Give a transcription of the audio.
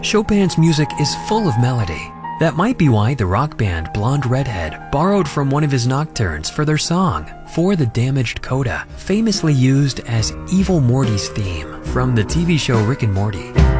Chopin's music is full of melody. That might be why the rock band Blonde Redhead borrowed from one of his nocturnes for their song, For the Damaged Coda, famously used as Evil Morty's theme from the TV show Rick and Morty.